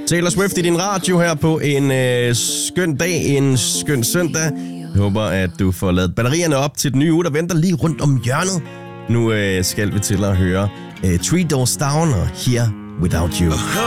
Taylor Swift i din radio her på en skøn dag, en skøn søndag. Jeg håber, at du får lavet batterierne op til den nye uge, der venter lige rundt om hjørnet. Nu skal vi til at høre Three Doors Down og Here Without You.